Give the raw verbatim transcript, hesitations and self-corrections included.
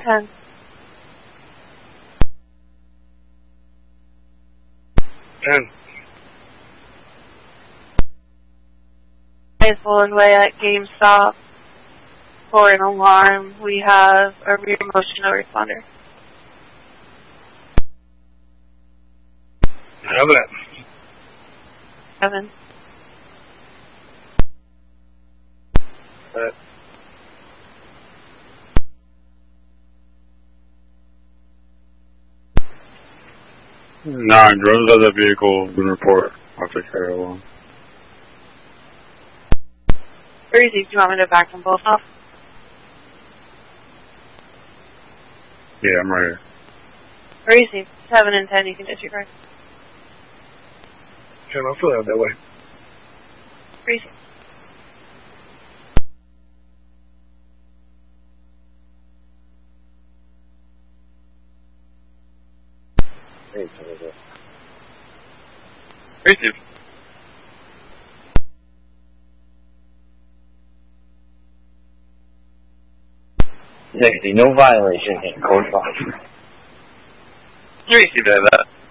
ten. ten. Faithful and way at GameStop for an alarm. We have a rear motion no responder. Have that. Seven. That. Nine, drones of the vehicle been report. I'll take care of one. Where is he? Do you want me to back them both off? Yeah, I'm right here. Where is he? Seven and ten, you can disregard. Okay, I'll fill it out that way. Where is he? Where is he? sixty, no violation here, code five. Where is he, that?